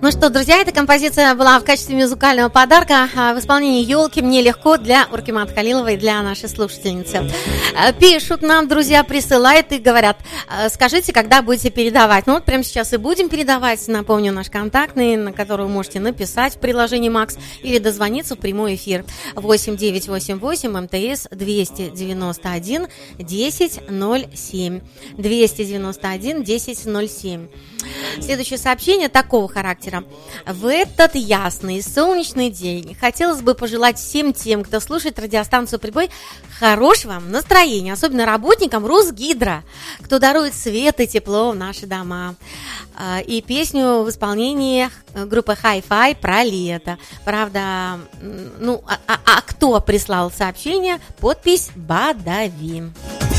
Ну что, друзья, эта композиция была в качестве музыкального подарка в исполнении «Елки мне легко» для Уркимат Халиловой, для нашей слушательницы. Пишут нам, друзья, присылают и говорят, скажите, когда будете передавать. Ну вот прямо сейчас и будем передавать. Напомню, наш контактный, на который вы можете написать в приложении «Макс» или дозвониться в прямой эфир. 8988 МТС 291 1007. 291 1007. Следующее сообщение такого характера. В этот ясный солнечный день хотелось бы пожелать всем тем, кто слушает радиостанцию «Прибой», хорошего настроения, особенно работникам Русгидро, кто дарует свет и тепло в наши дома. И песню в исполнении группы Hi-Fi про лето. Правда, кто прислал сообщение? Подпись «Бадави».